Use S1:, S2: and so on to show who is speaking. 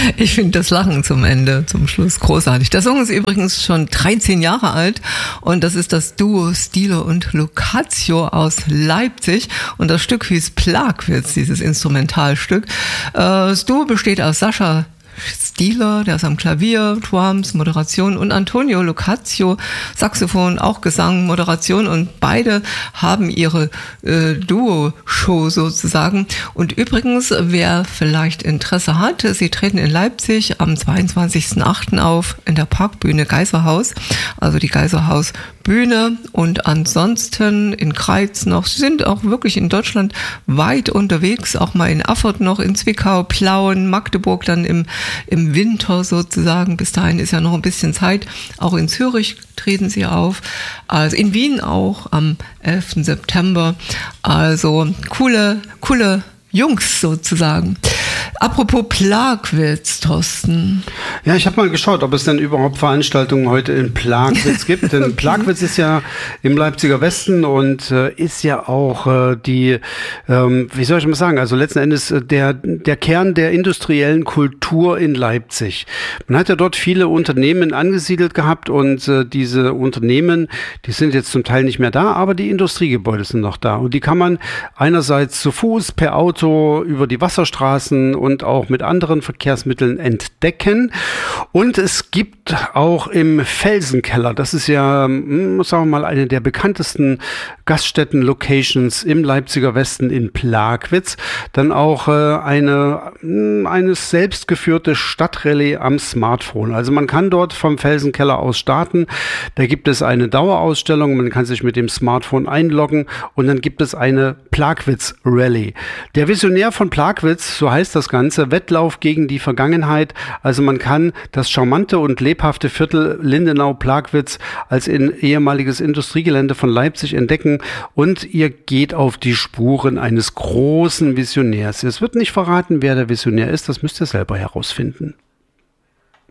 S1: Ich finde das Lachen zum Schluss großartig. Der Song ist übrigens schon 13 Jahre alt und das ist das Duo Stilo und Locatio aus Leipzig und das Stück hieß Plagwitz, dieses Instrumentalstück. Das Duo besteht aus Sascha Stieler, der ist am Klavier, Drums, Moderation und Antonio Locatio, Saxophon, auch Gesang, Moderation und beide haben ihre Duo-Show sozusagen. Und übrigens, wer vielleicht Interesse hat, sie treten in Leipzig am 22.08. auf in der Parkbühne Geiserhaus, also die Geiserhaus Bühne und ansonsten in Kreiz noch. Sie sind auch wirklich in Deutschland weit unterwegs, auch mal in Erfurt noch, in Zwickau, Plauen, Magdeburg dann im Winter sozusagen. Bis dahin ist ja noch ein bisschen Zeit. Auch in Zürich treten sie auf. Also in Wien auch am 11. September. Also coole Jungs sozusagen. Apropos Plagwitz, Thorsten.
S2: Ja, ich habe mal geschaut, ob es denn überhaupt Veranstaltungen heute in Plagwitz gibt. Denn Plagwitz ist ja im Leipziger Westen und ist ja auch wie soll ich mal sagen, also letzten Endes der Kern der industriellen Kultur in Leipzig. Man hat ja dort viele Unternehmen angesiedelt gehabt und diese Unternehmen, die sind jetzt zum Teil nicht mehr da, aber die Industriegebäude sind noch da. Und die kann man einerseits zu Fuß, per Auto, über die Wasserstraßen und auch mit anderen Verkehrsmitteln entdecken. Und es gibt auch im Felsenkeller, das ist ja, sagen wir mal, eine der bekanntesten Gaststätten-Locations im Leipziger Westen in Plagwitz, dann auch eine selbstgeführte Stadtrallye am Smartphone. Also man kann dort vom Felsenkeller aus starten. Da gibt es eine Dauerausstellung, man kann sich mit dem Smartphone einloggen und dann gibt es eine Plagwitz-Rallye. Der Visionär von Plagwitz, so heißt das Ganze, Wettlauf gegen die Vergangenheit. Also man kann das charmante und lebhafte Viertel Lindenau-Plagwitz als ehemaliges Industriegelände von Leipzig entdecken und ihr geht auf die Spuren eines großen Visionärs. Es wird nicht verraten, wer der Visionär ist, das müsst ihr selber herausfinden.